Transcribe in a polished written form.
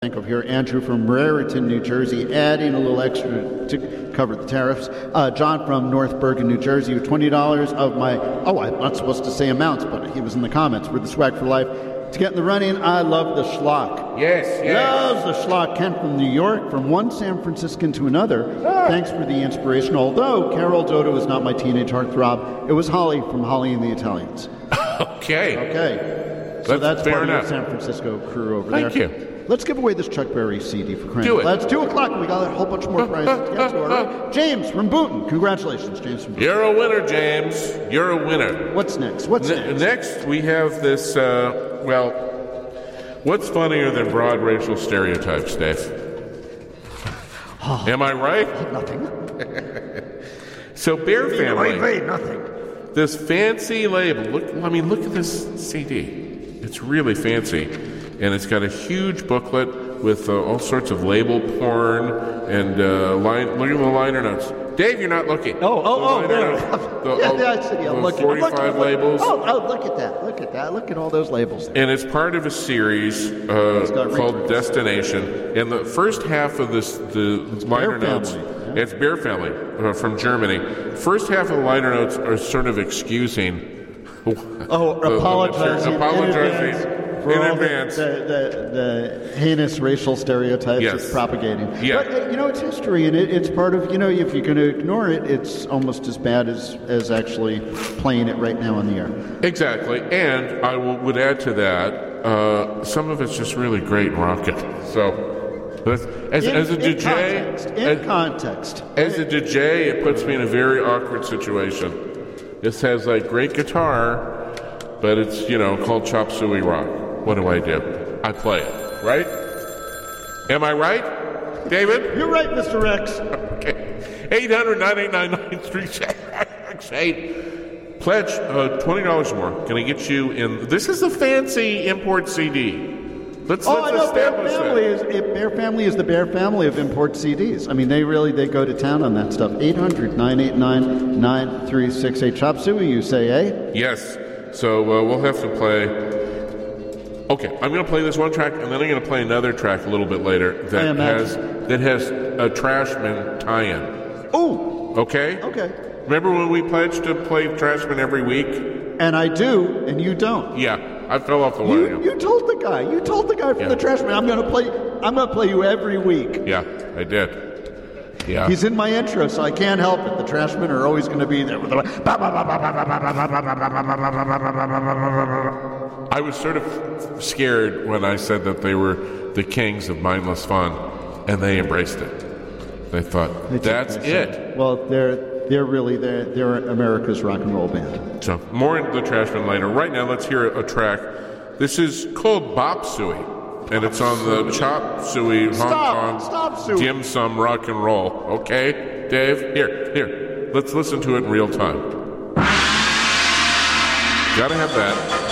Think of here, Andrew from Raritan, New Jersey, adding a little extra to cover the tariffs. John from North Bergen, New Jersey, with $20 of my, I'm not supposed to say amounts, but he was in the comments, with the swag for life. To get in the running, I love the schlock. Yes. Loves the schlock. Ken from New York, from one San Franciscan to another. Thanks for the inspiration. Although Carol Dodo is not my teenage heartthrob, it was Holly from Holly and the Italians. Okay. So that's fair part enough. of the San Francisco crew over there. Thank you. Let's give away this Chuck Berry CD for crying. Do it. It's 2 o'clock. We got a whole bunch more prizes to get to. All right? James from Booton. Congratulations, James from Booton. You're a winner, James. You're a winner. What's next? Next, we have this, what's funnier than broad racial stereotypes, Dave? Am I right? Nothing. So, Bear Family. Wait, nothing. This fancy label. Look at this CD. It's really fancy. And it's got a huge booklet with all sorts of label porn and look at the liner notes. Dave, you're not looking. There. I see. I'm looking. 45 labels. Look at that. Look at all those labels there. And it's part of a series called Destination. And the first half of the liner notes, it's Bear Family from Germany. First half of the liner notes are sort of excusing. Apologizing in advance. The heinous racial stereotypes it's propagating. Yeah. But, it's history, and it's part of, if you're going to ignore it, it's almost as bad as actually playing it right now on the air. Exactly. And I would add to that, some of it's just really great and rocking. So, as a DJ... In context. As a DJ, it puts me in a very awkward situation. This has, great guitar, but it's, called Chop Suey Rock. What do? I play it, right? Am I right, David? You're right, Mr. Rex. Okay. 800-989-9368. Pledge $20 more. Can I get you in? This is a fancy import CD. Let's establish that. Bear Family is the Bear Family of import CDs. I mean, they go to town on that stuff. 800-989-9368. Chop Suey, you say, eh? Yes. So we'll have to play. Okay, I'm going to play this one track, and then I'm going to play another track a little bit later that has a Trashman tie-in. Oh. Okay. Remember when we pledged to play Trashman every week? And I do, and you don't. Yeah, I fell off the wagon. You told the guy. You told the guy from the Trashman. I'm going to play you every week. Yeah, I did. Yeah. He's in my intro, so I can't help it. The Trashmen are always going to be there. I was sort of scared when I said that they were the kings of mindless fun, and they embraced it. They thought, that's it. Well, they're America's rock and roll band. So more into the Trashmen later. Right now, let's hear a track. This is called Bop Suey. And it's on the Chop Suey Hong Kong Dim Sum Rock and Roll. Okay, Dave? Here. Let's listen to it in real time. Gotta have that.